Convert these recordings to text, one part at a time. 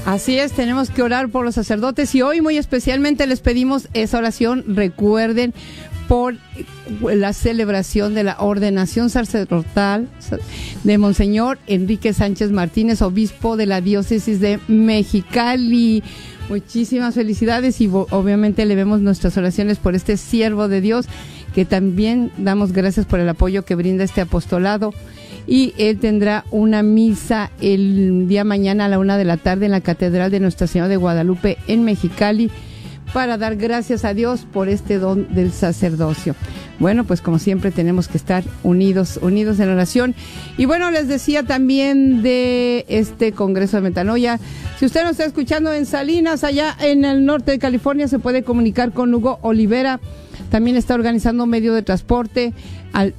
Así es, tenemos que orar por los sacerdotes y hoy muy especialmente les pedimos esa oración. Recuerden, por la celebración de la ordenación sacerdotal de Monseñor Enrique Sánchez Martínez, obispo de la diócesis de Mexicali. Muchísimas felicidades y obviamente le vemos nuestras oraciones por este siervo de Dios, que también damos gracias por el apoyo que brinda este apostolado. Y él tendrá una misa el día mañana a la 1:00 p.m. en la Catedral de Nuestra Señora de Guadalupe en Mexicali, para dar gracias a Dios por este don del sacerdocio. Bueno, pues como siempre tenemos que estar unidos en oración. Y bueno, les decía también de este Congreso de Metanoia. Si usted nos está escuchando en Salinas, allá en el norte de California, se puede comunicar con Hugo Olivera. También está organizando medio de transporte al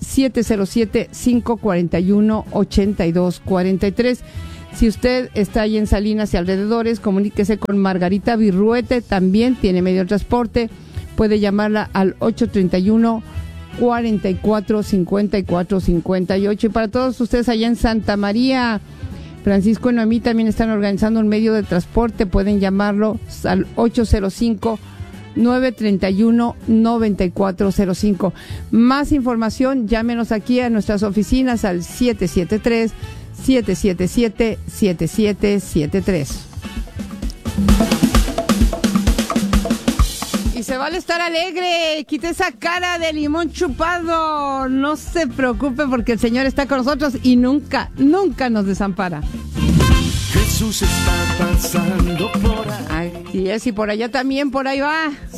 707-541-8243. Si usted está ahí en Salinas y alrededores, comuníquese con Margarita Virruete, también tiene medio de transporte. Puede llamarla al 831-44-54-58. Y para todos ustedes allá en Santa María, Francisco y Noemí también están organizando un medio de transporte. Pueden llamarlo al 805-931-9405. Más información, llámenos aquí a nuestras oficinas al 773-777-7773. Y se vale estar alegre, quite esa cara de limón chupado. No se preocupe porque el Señor está con nosotros y nunca nos desampara. Jesús está pasando por ahí. Así es, y por allá también, por ahí va.